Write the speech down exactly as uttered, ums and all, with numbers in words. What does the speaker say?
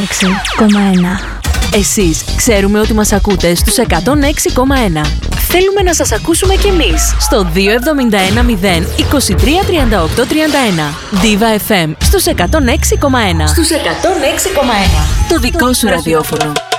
έξι κόμμα ένα. Εσείς ξέρουμε ότι μας ακούτε στους εκατόν έξι κόμμα ένα. Θέλουμε να σας ακούσουμε κι εμείς στο δύο εβδομήντα ένα μηδέν είκοσι τρία τριάντα οκτώ τριάντα ένα. Diva εφ εμ στους εκατόν έξι κόμμα ένα. Στους εκατόν έξι κόμμα ένα. Το δικό σου ραδιόφωνο.